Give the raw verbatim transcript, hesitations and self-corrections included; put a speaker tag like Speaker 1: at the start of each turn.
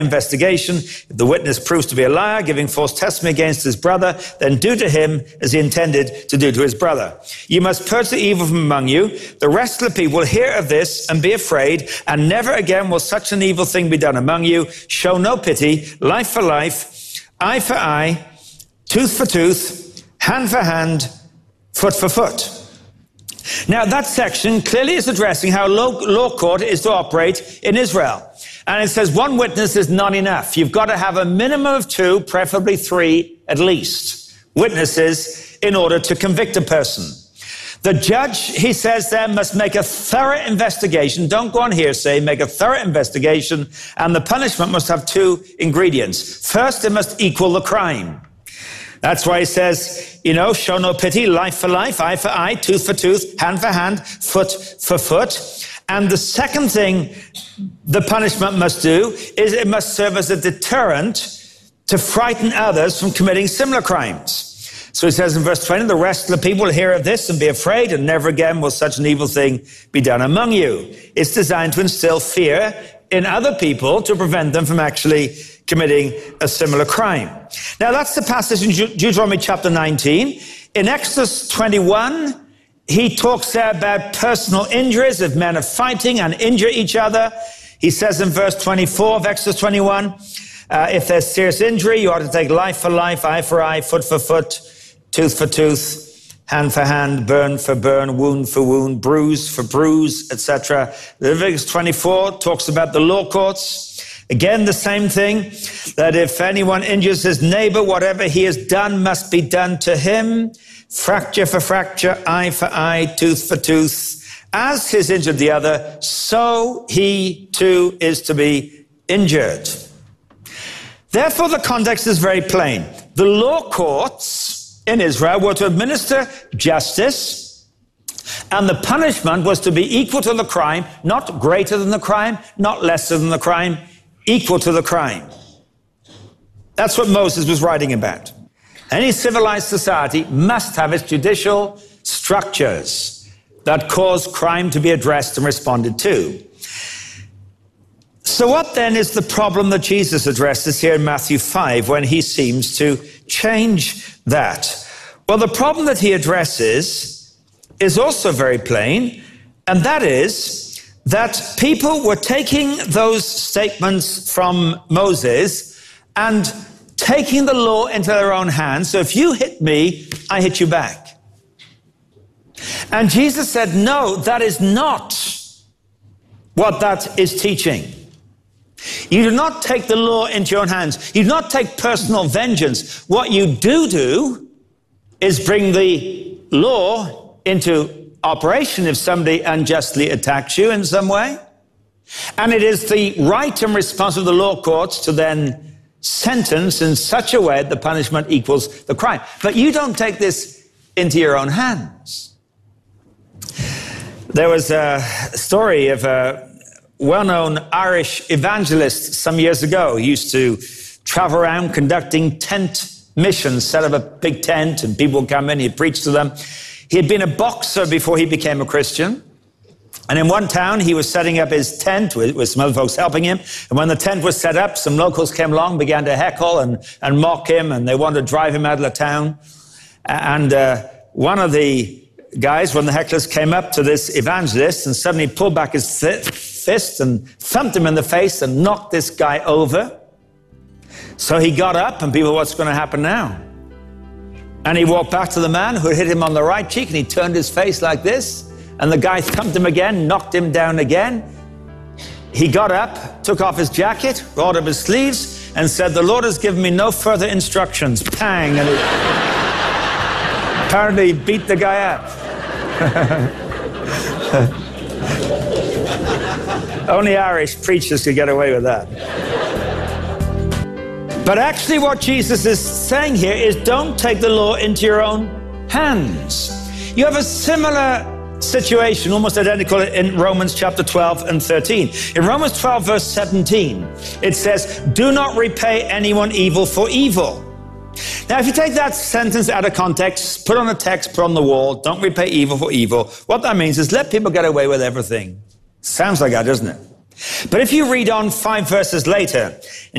Speaker 1: investigation. If the witness proves to be a liar, giving false testimony against his brother, then do to him as he intended to do to his brother. You must purge the evil from among you. The rest of the people will hear of this and be afraid, and never again will such an evil thing be done among you. Show no pity, life for life, eye for eye, tooth for tooth, hand for hand, foot for foot. Now, that section clearly is addressing how law, law court is to operate in Israel. And it says one witness is not enough. You've got to have a minimum of two, preferably three at least, witnesses in order to convict a person. The judge, he says there, must make a thorough investigation. Don't go on hearsay, make a thorough investigation. And the punishment must have two ingredients. First, it must equal the crime. That's why he says, you know, show no pity, life for life, eye for eye, tooth for tooth, hand for hand, foot for foot. And the second thing the punishment must do is it must serve as a deterrent to frighten others from committing similar crimes. So he says in verse twenty, the rest of the people will hear of this and be afraid, and never again will such an evil thing be done among you. It's designed to instill fear in other people to prevent them from actually committing a similar crime. Now that's the passage in Deuteronomy chapter nineteen. In Exodus twenty-one, he talks there about personal injuries. If men are fighting and injure each other, he says in verse twenty-four of Exodus twenty-one, uh, if there's serious injury, you ought to take life for life, eye for eye, foot for foot, tooth for tooth, hand for hand, burn for burn, wound for wound, bruise for bruise, et cetera. Leviticus twenty-four talks about the law courts. Again, the same thing, that if anyone injures his neighbor, whatever he has done must be done to him. Fracture for fracture, eye for eye, tooth for tooth. As he's injured the other, so he too is to be injured. Therefore, the context is very plain. The law courts in Israel were to administer justice, and the punishment was to be equal to the crime, not greater than the crime, not lesser than the crime, equal to the crime. That's what Moses was writing about. Any civilized society must have its judicial structures that cause crime to be addressed and responded to. So what then is the problem that Jesus addresses here in Matthew five when he seems to change that? Well, the problem that he addresses is also very plain, and that is that people were taking those statements from Moses and taking the law into their own hands. So if you hit me, I hit you back. And Jesus said, no, that is not what that is teaching. You do not take the law into your own hands. You do not take personal vengeance. What you do do is bring the law into operation if somebody unjustly attacks you in some way. And it is the right and responsibility of the law courts to then sentence in such a way that the punishment equals the crime. But you don't take this into your own hands. There was a story of a well-known Irish evangelist some years ago. He used to travel around conducting tent missions, set up a big tent, and people would come in, he'd preach to them. He had been a boxer before he became a Christian. And in one town, he was setting up his tent with, with some other folks helping him. And when the tent was set up, some locals came along, began to heckle and, and mock him, and they wanted to drive him out of the town. And uh, one of the guys, when the hecklers came up to this evangelist, and suddenly pulled back his th- fist and thumped him in the face and knocked this guy over. So he got up, and people, what's going to happen now? And he walked back to the man who had hit him on the right cheek, and he turned his face like this. And the guy thumped him again, knocked him down again. He got up, took off his jacket, rolled up his sleeves, and said, the Lord has given me no further instructions. Pang! And he apparently beat the guy up. Only Irish preachers could get away with that. But actually what Jesus is saying here is don't take the law into your own hands. You have a similar situation, almost identical, in Romans chapter twelve and thirteen. In Romans twelve, verse seventeen, it says, do not repay anyone evil for evil. Now, if you take that sentence out of context, put on a text, put on the wall, don't repay evil for evil, what that means is let people get away with everything. Sounds like that, doesn't it? But if you read on five verses later,